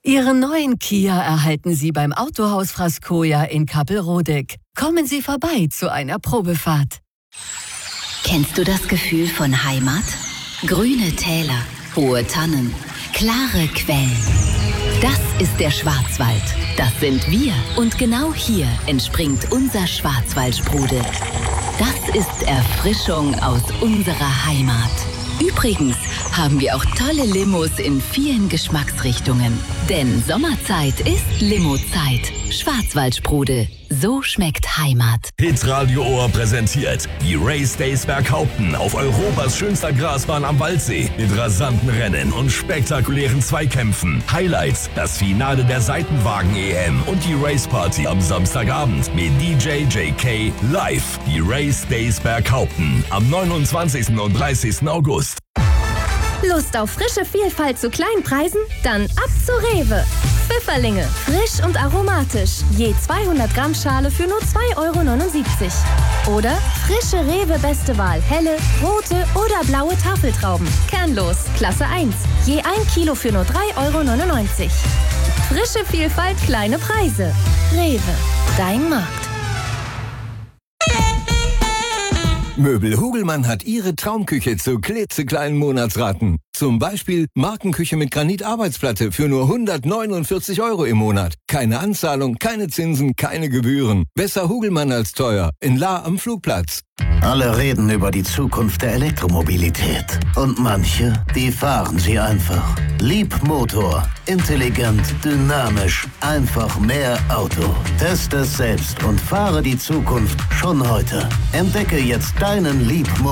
Ihren neuen Kia erhalten Sie beim Autohaus Frascoja in Kappelrodeck. Kommen Sie vorbei zu einer Probefahrt. Kennst du das Gefühl von Heimat? Grüne Täler, hohe Tannen, klare Quellen. Das ist der Schwarzwald. Das sind wir. Und genau hier entspringt unser Schwarzwaldsprudel. Das ist Erfrischung aus unserer Heimat. Übrigens haben wir auch tolle Limos in vielen Geschmacksrichtungen. Denn Sommerzeit ist Limo-Zeit. Schwarzwaldsprudel. So schmeckt Heimat. Hitradio Ohr präsentiert die Race Days Berghaupten auf Europas schönster Grasbahn am Waldsee. Mit rasanten Rennen und spektakulären Zweikämpfen. Highlights, das Finale der Seitenwagen-EM und die Race Party am Samstagabend mit DJ JK live. Die Race Days Berghaupten am 29. und 30. August. Lust auf frische Vielfalt zu kleinen Preisen? Dann ab zu Rewe. Pfifferlinge, frisch und aromatisch. Je 200 Gramm Schale für nur 2,79 €. Oder frische Rewe Beste Wahl, helle, rote oder blaue Tafeltrauben. Kernlos, Klasse 1. Je 1 Kilo für nur 3,99 €. Frische Vielfalt, kleine Preise. Rewe, dein Markt. Möbel Hugelmann hat Ihre Traumküche zu klitzekleinen Monatsraten. Zum Beispiel Markenküche mit Granit-Arbeitsplatte für nur 149 € im Monat. Keine Anzahlung, keine Zinsen, keine Gebühren. Besser Hugelmann als teuer. In Lahr am Flugplatz. Alle reden über die Zukunft der Elektromobilität. Und manche, die fahren sie einfach. Leapmotor. Intelligent, dynamisch, einfach mehr Auto. Teste es selbst und fahre die Zukunft schon heute. Entdecke jetzt deinen Leapmotor.